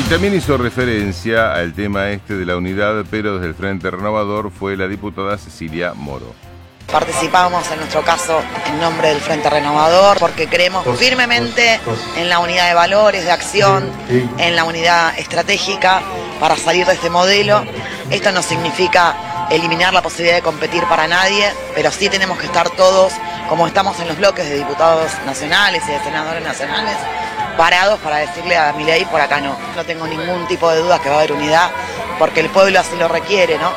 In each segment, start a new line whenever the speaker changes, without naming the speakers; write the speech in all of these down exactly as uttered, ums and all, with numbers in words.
También hizo referencia al tema este de la unidad, pero desde el Frente Renovador fue la diputada Cecilia Moro.
Participamos en nuestro caso en nombre del Frente Renovador porque creemos firmemente en la unidad de valores, de acción, en la unidad estratégica para salir de este modelo. Esto no significa eliminar la posibilidad de competir para nadie, pero sí tenemos que estar todos, como estamos en los bloques de diputados nacionales y de senadores nacionales, parados para decirle a Milei por acá no. No tengo ningún tipo de dudas que va a haber unidad porque el pueblo así lo requiere, ¿no?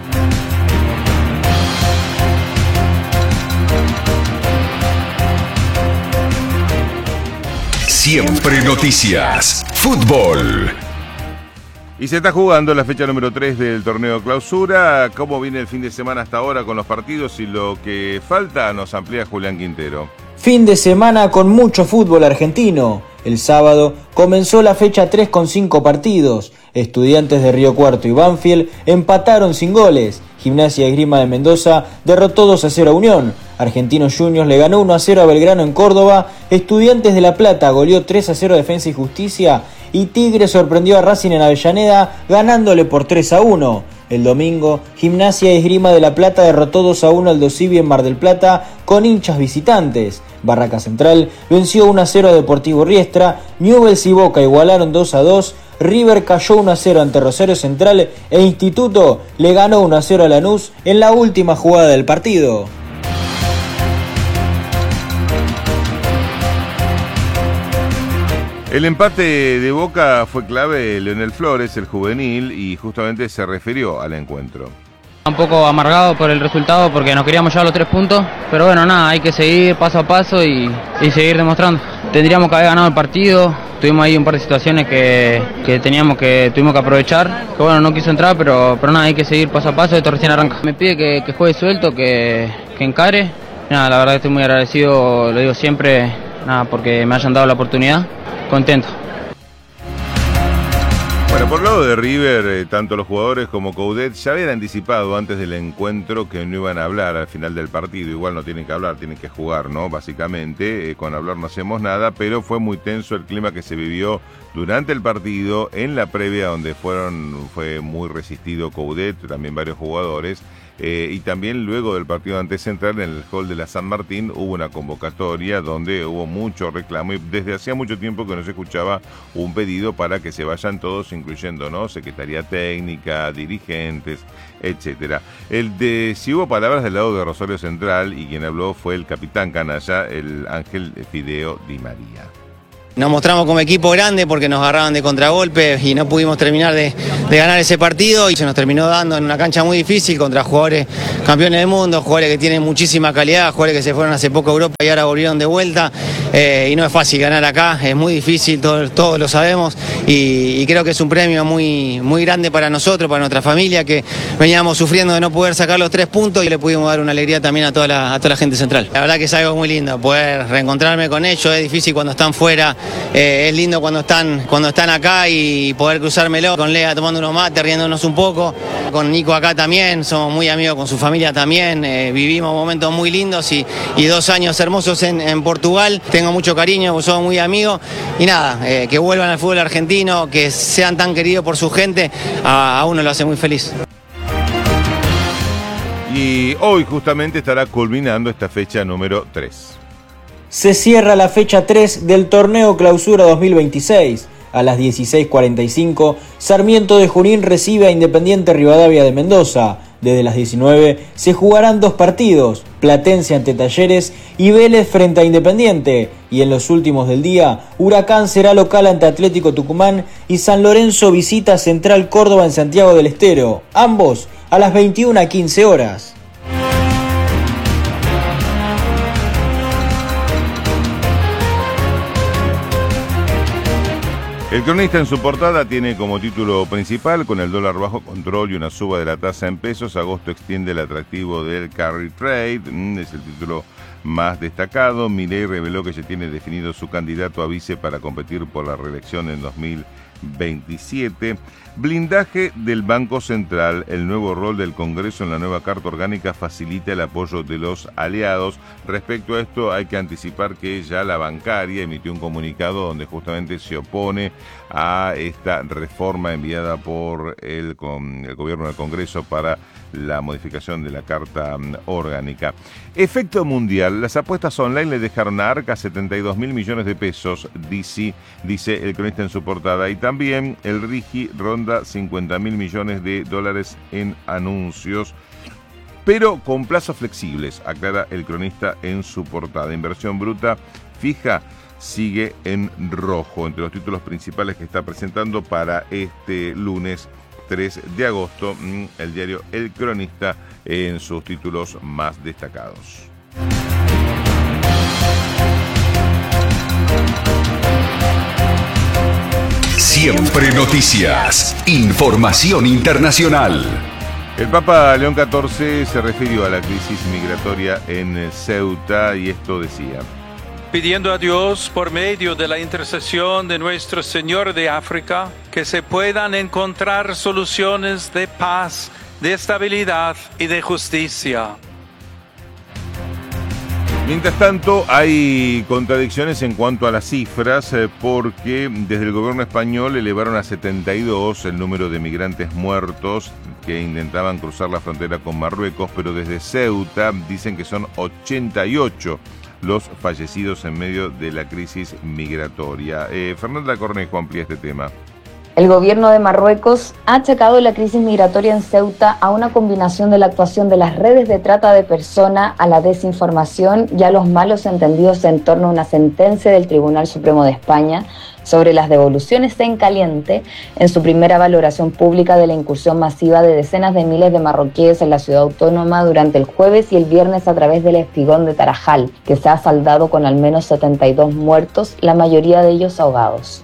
Siempre Noticias. Fútbol.
Y se está jugando la fecha número tres del torneo Clausura. ¿Cómo viene el fin de semana hasta ahora con los partidos y lo que falta? Nos amplía Julián Quintero.
Fin de semana con mucho fútbol argentino. El sábado comenzó la fecha tres con cinco partidos. Estudiantes de Río Cuarto y Banfield empataron sin goles. Gimnasia y Esgrima de Mendoza derrotó dos a cero a Unión. Argentinos Juniors le ganó uno a cero a Belgrano en Córdoba. Estudiantes de La Plata goleó tres a cero a Defensa y Justicia. Y Tigre sorprendió a Racing en Avellaneda ganándole por tres a uno. El domingo, Gimnasia y Esgrima de La Plata derrotó dos a uno al Dosivi en Mar del Plata con hinchas visitantes. Barraca Central venció uno a cero a Deportivo Riestra. Newell's y Boca igualaron dos a dos. River cayó uno a cero ante Rosario Central e Instituto le ganó uno a cero a Lanús en la última jugada del partido.
El empate de Boca fue clave. Leonel Flores, el juvenil, y justamente se refirió al encuentro.
Un poco amargado por el resultado porque nos queríamos llevar los tres puntos, pero bueno, nada, hay que seguir paso a paso y, y seguir demostrando. Tendríamos que haber ganado el partido, tuvimos ahí un par de situaciones que, que teníamos que tuvimos que aprovechar, que bueno, no quiso entrar, pero, pero nada, hay que seguir paso a paso, esto recién arranca. Me pide que, que juegue suelto, que, que encare, nada, la verdad que estoy muy agradecido, lo digo siempre, nada, porque me hayan dado la oportunidad, contento.
Bueno, por el lado de River, eh, tanto los jugadores como Coudet ya habían anticipado antes del encuentro que no iban a hablar al final del partido. Igual no tienen que hablar, tienen que jugar, ¿no? Básicamente, eh, con hablar no hacemos nada, pero fue muy tenso el clima que se vivió durante el partido, en la previa donde fueron fue muy resistido Coudet, también varios jugadores. Eh, y también luego del partido ante Central en el hall de la San Martín hubo una convocatoria donde hubo mucho reclamo y desde hacía mucho tiempo que no se escuchaba un pedido para que se vayan todos, incluyendo, ¿no?, Secretaría Técnica, dirigentes, etcétera. El de si hubo palabras del lado de Rosario Central y quien habló fue el capitán canalla, el Ángel Fideo Di María.
Nos mostramos como equipo grande porque nos agarraban de contragolpe y no pudimos terminar de, de ganar ese partido y se nos terminó dando en una cancha muy difícil contra jugadores campeones del mundo, jugadores que tienen muchísima calidad, jugadores que se fueron hace poco a Europa y ahora volvieron de vuelta eh, y no es fácil ganar acá, es muy difícil, todos, todos lo sabemos y, y creo que es un premio muy, muy grande para nosotros, para nuestra familia, que veníamos sufriendo de no poder sacar los tres puntos y le pudimos dar una alegría también a toda la, a toda la gente central. La verdad que es algo muy lindo poder reencontrarme con ellos, es difícil cuando están fuera. Eh, es lindo cuando están, cuando están acá y poder cruzármelo con Lea tomando unos mates, riéndonos un poco, con Nico acá también, somos muy amigos con su familia también, eh, vivimos momentos muy lindos y, y dos años hermosos en, en Portugal, tengo mucho cariño, somos muy amigos y nada, eh, que vuelvan al fútbol argentino, que sean tan queridos por su gente, a, a uno lo hace muy feliz.
Y hoy justamente estará culminando esta fecha número tres.
Se cierra la fecha tres del torneo Clausura dos mil veintiséis. A las dieciséis cuarenta y cinco, Sarmiento de Junín recibe a Independiente Rivadavia de Mendoza. Desde las diecinueve se jugarán dos partidos, Platense ante Talleres y Vélez frente a Independiente. Y en los últimos del día, Huracán será local ante Atlético Tucumán y San Lorenzo visita Central Córdoba en Santiago del Estero. Ambos a las veintiuna quince horas.
El cronista en su portada tiene como título principal: con el dólar bajo control y una suba de la tasa en pesos, agosto extiende el atractivo del carry trade. Es el título más destacado. Milei reveló que ya tiene definido su candidato a vice para competir por la reelección en dos mil veintisiete. Blindaje del Banco Central. El nuevo rol del Congreso en la nueva Carta Orgánica facilita el apoyo de los aliados. Respecto a esto, hay que anticipar que ya la bancaria emitió un comunicado donde justamente se opone a esta reforma enviada por el, con, el gobierno del Congreso para la modificación de la Carta Orgánica. Efecto mundial. Las apuestas online le dejaron a Arca setenta y dos mil millones de pesos, dice, dice el cronista en su portada. Y también el Rigi ronda cincuenta mil millones de dólares en anuncios, pero con plazos flexibles, aclara el cronista en su portada. Inversión bruta fija sigue en rojo entre los títulos principales que está presentando para este lunes tres de agosto, el diario El Cronista en sus títulos más destacados.
Siempre noticias. Información internacional.
El Papa León catorce se refirió a la crisis migratoria en Ceuta y esto decía:
pidiendo a Dios, por medio de la intercesión de nuestro Señor de África, que se puedan encontrar soluciones de paz, de estabilidad y de justicia.
Mientras tanto, hay contradicciones en cuanto a las cifras, eh, porque desde el gobierno español elevaron a setenta y dos el número de migrantes muertos que intentaban cruzar la frontera con Marruecos, pero desde Ceuta dicen que son ochenta y ocho los fallecidos en medio de la crisis migratoria. Eh, Fernanda Cornejo amplía este tema.
El gobierno de Marruecos ha achacado la crisis migratoria en Ceuta a una combinación de la actuación de las redes de trata de personas, a la desinformación y a los malos entendidos en torno a una sentencia del Tribunal Supremo de España sobre las devoluciones en caliente en su primera valoración pública de la incursión masiva de decenas de miles de marroquíes en la ciudad autónoma durante el jueves y el viernes a través del espigón de Tarajal, que se ha saldado con al menos setenta y dos muertos, la mayoría de ellos ahogados.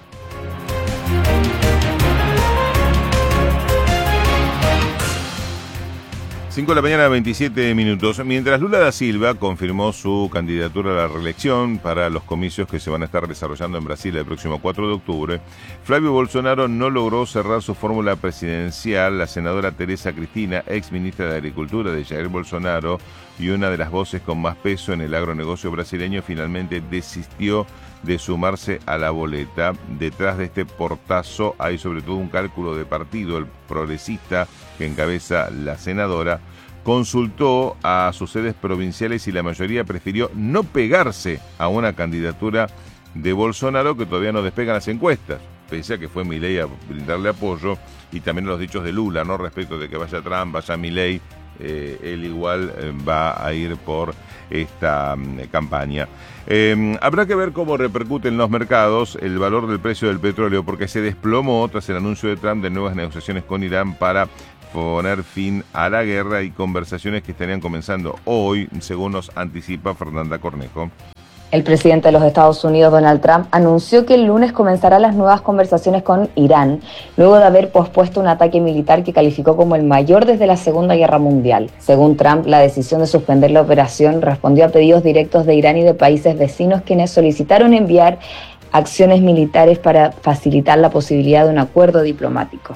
cinco de la mañana, veintisiete minutos. Mientras Lula da Silva confirmó su candidatura a la reelección para los comicios que se van a estar desarrollando en Brasil el próximo cuatro de octubre, Flavio Bolsonaro no logró cerrar su fórmula presidencial. La senadora Teresa Cristina, ex ministra de Agricultura de Jair Bolsonaro y una de las voces con más peso en el agronegocio brasileño, finalmente desistió de sumarse a la boleta. Detrás de este portazo hay sobre todo un cálculo de partido. El progresista que encabeza la senadora consultó a sus sedes provinciales y la mayoría prefirió no pegarse a una candidatura de Bolsonaro, que todavía no despegan las encuestas, pese a que fue Milei a brindarle apoyo, y también los dichos de Lula, ¿no?, respecto de que vaya Trump, vaya Milei, eh, él igual eh, va a ir por esta um, campaña. Eh, habrá que ver cómo repercute en los mercados el valor del precio del petróleo, porque se desplomó tras el anuncio de Trump de nuevas negociaciones con Irán para poner fin a la guerra, y conversaciones que estarían comenzando hoy, según nos anticipa Fernanda Cornejo.
El presidente de los Estados Unidos, Donald Trump, anunció que el lunes comenzará las nuevas conversaciones con Irán, luego de haber pospuesto un ataque militar que calificó como el mayor desde la Segunda Guerra Mundial. Según Trump, la decisión de suspender la operación respondió a pedidos directos de Irán y de países vecinos, quienes solicitaron enviar acciones militares para facilitar la posibilidad de un acuerdo diplomático.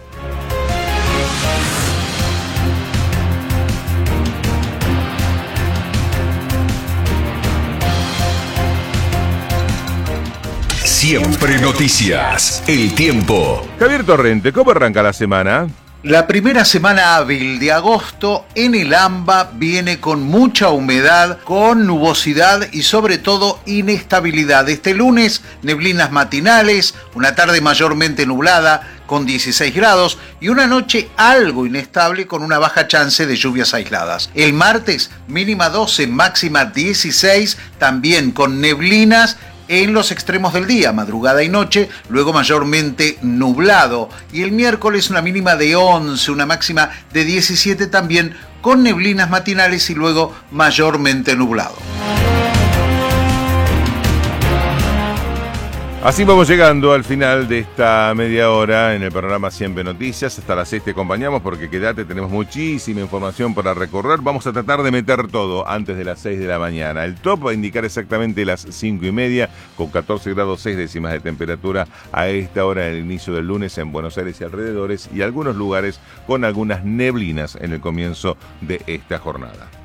Siempre noticias. El tiempo.
Javier Torrente, ¿cómo arranca la semana?
La primera semana hábil de agosto en el AMBA viene con mucha humedad, con nubosidad y sobre todo inestabilidad. Este lunes, neblinas matinales, una tarde mayormente nublada con dieciséis grados y una noche algo inestable con una baja chance de lluvias aisladas. El martes, mínima doce, máxima dieciséis, también con neblinas en los extremos del día, madrugada y noche, luego mayormente nublado. Y el miércoles una mínima de once, una máxima de diecisiete, también con neblinas matinales y luego mayormente nublado.
Así vamos llegando al final de esta media hora en el programa Siempre Noticias. Hasta las seis te acompañamos porque quédate, tenemos muchísima información para recorrer. Vamos a tratar de meter todo antes de las seis de la mañana. El top va a indicar exactamente las cinco y media con catorce grados seis décimas de temperatura a esta hora del inicio del lunes en Buenos Aires y alrededores y algunos lugares con algunas neblinas en el comienzo de esta jornada.